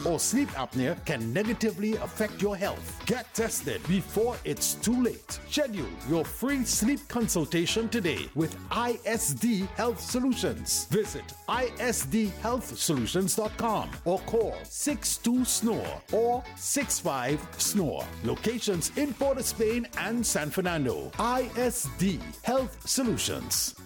or sleep apnea can negatively affect your health. Get tested before it's too late. Schedule your free sleep consultation today with ISD Health Solutions. Visit isdhealthsolutions.com or call 62-SNORE or 65-SNORE. Locations in Port of Spain and San Fernando. ISD Health Solutions.